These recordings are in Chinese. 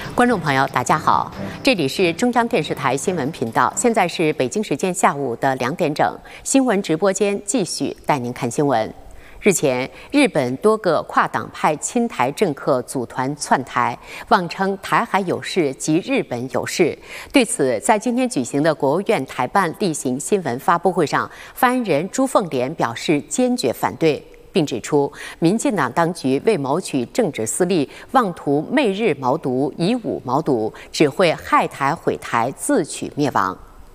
观众朋友，大家好，这里是中央电视台新闻频道，现在是北京时间下午的2点整，新闻直播间继续带您看新闻。日前，日本多个跨党派亲台政客组团窜台，妄称台海有事及日本有事。对此，在今天举行的国务院台办例行新闻发布会上，发言人朱凤莲表示坚决反对，并指出，民进党当局为谋取政治私利，妄图媚日谋独、以武谋独，只会害台毁台，自取灭亡。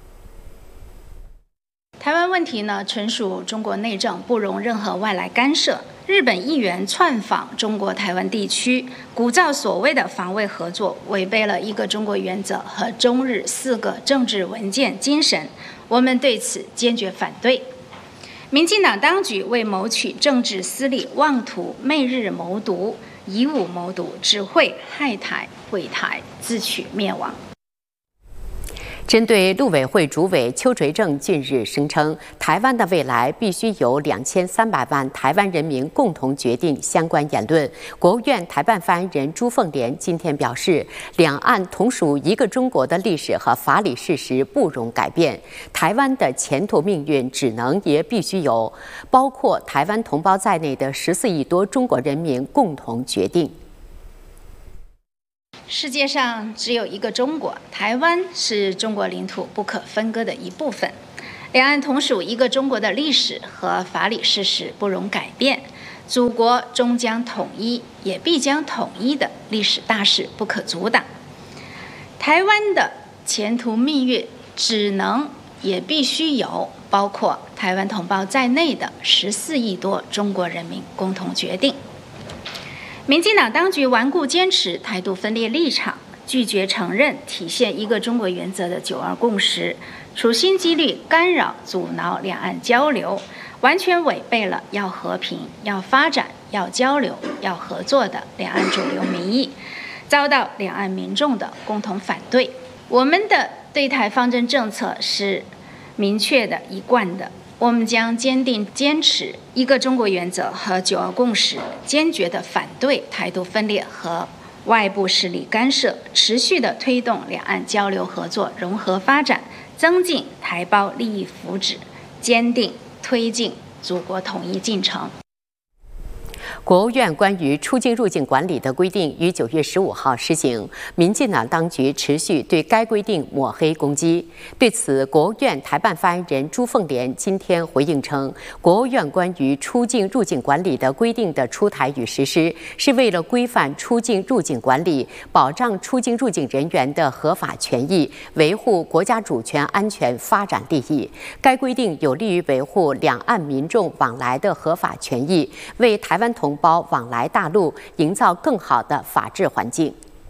台湾问题呢，纯属中国内政，不容任何外来干涉。日本议员窜访中国台湾地区，鼓噪所谓的防卫合作，违背了一个中国原则和中日4个政治文件精神。我们对此坚决反对。民进党当局为谋取政治私利，妄图媚日谋独、以武谋独，只会害台毁台，自取灭亡。 针对陆委会主委邱垂正近日声称，台湾的未来必须由2300万台湾人民共同决定相关言论，国务院台办发言人朱凤莲今天表示，两岸同属一个中国的历史和法理事实不容改变，台湾的前途命运只能也必须由包括台湾同胞在内的14亿多中国人民共同决定。 世界上只有一个中国，台湾是中国领土不可分割的一部分。两岸同属一个中国的历史和法理事实不容改变，祖国终将统一，也必将统一的历史大势不可阻挡。台湾的前途命运只能也必须由包括台湾同胞在内的14亿多中国人民共同决定。民进党当局顽固坚持台独分裂立场，拒绝承认体现一个中国原则的9·2共识，处心积虑干扰阻挠两岸交流，完全违背了要和平、要发展、要交流、要合作的两岸主流民意，遭到两岸民众的共同反对。我们的对台方针政策是明确的、一贯的，我们将坚定坚持一个中国原则和9·2共识，坚决地反对台独分裂和外部势力干涉，持续地推动两岸交流合作融合发展，增进台胞利益福祉，坚定推进祖国统一进程。 国务院关于出境入境管理的规定于9月15号施行，民进党当局持续对该规定抹黑攻击。对此，国务院台办发言人朱凤莲今天回应称，国务院关于出境入境管理的规定的出台与实施，是为了规范出境入境管理，保障出境入境人员的合法权益，维护国家主权、安全、发展利益。该规定有利于维护两岸民众往来的合法权益，为台湾同胞往来大陆营造更好的法治环境。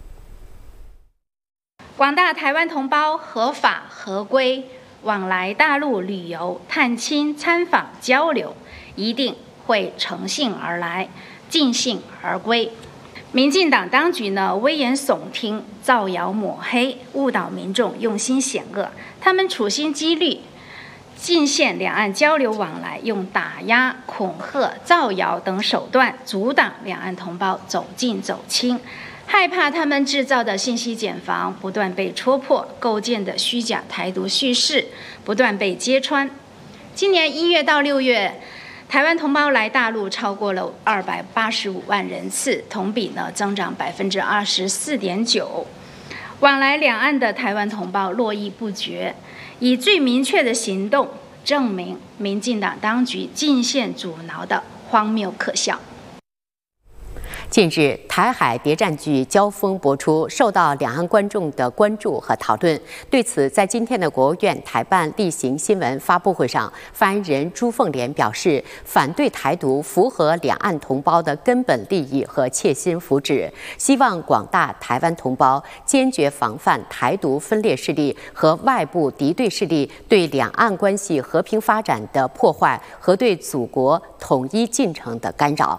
广大台湾同胞合法合规往来大陆旅游、探亲、参访、交流，一定会乘兴而来，尽兴而归。民进党当局呢，危言耸听、造谣抹黑，误导民众，用心险恶。他们处心积虑禁限两岸交流往来，用打压、恐吓、造谣等手段阻挡两岸同胞走近走亲，害怕他们制造的信息茧房不断被戳破，构建的虚假台独叙事不断被揭穿。今年1月到6月，台湾同胞来大陆超过了285万人次，同比呢增长24.9%。往来两岸的台湾同胞络绎不绝，以最明确的行动证明民进党当局禁限阻挠的荒谬可笑。 近日，台海谍战剧《交锋》播出，受到两岸观众的关注和讨论。对此，在今天的国务院台办例行新闻发布会上，发言人朱凤莲表示，反对台独符合两岸同胞的根本利益和切心福祉，希望广大台湾同胞坚决防范台独分裂势力和外部敌对势力对两岸关系和平发展的破坏和对祖国统一进程的干扰。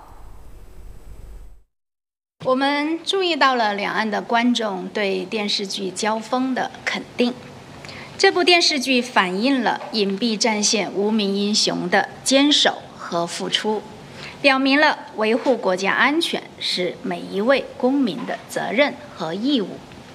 我们注意到了两岸的观众对电视剧《交锋》的肯定。这部电视剧反映了隐蔽战线无名英雄的坚守和付出，表明了维护国家安全是每一位公民的责任和义务。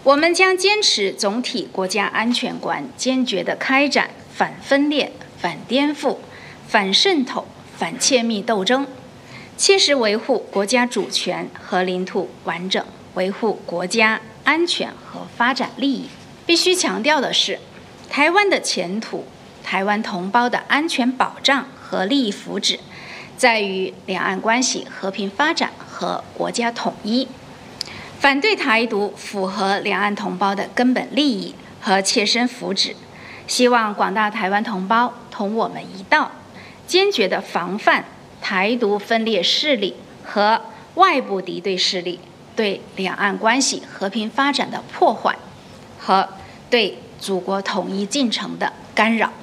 我们将坚持总体国家安全观，坚决地开展反分裂、反颠覆、反渗透、反窃密斗争，切实维护国家主权和领土完整，维护国家安全和发展利益。必须强调的是，台湾的前途、台湾同胞的安全保障和利益福祉，在于两岸关系和平发展和国家统一。反对台独符合两岸同胞的根本利益和切身福祉，希望广大台湾同胞同我们一道，坚决地防范台独分裂势力和外部敌对势力对两岸关系和平发展的破坏和对祖国统一进程的干扰。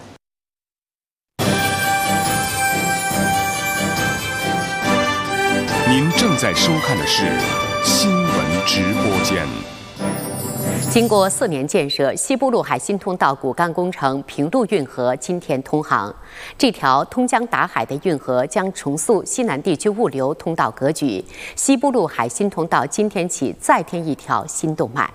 您正在收看的是新闻直播间。 经过4年建设，西部陆海新通道骨干工程平陆运河今天通航。这条通江达海的运河将重塑西南地区物流通道格局。西部陆海新通道今天起再添一条新动脉。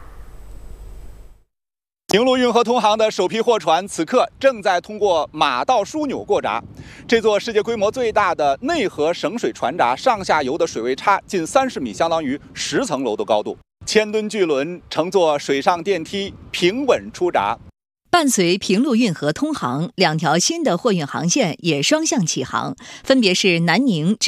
平陆运河通航的首批货船此刻正在通过马道枢纽过闸。这座世界规模最大的内河省水船闸上下游的水位差近30米，相当于10层楼的高度。1000吨巨轮乘坐水上电梯平稳出闸。 伴随平陆运河通航，2条新的货运航线也双向启航，分别是南宁至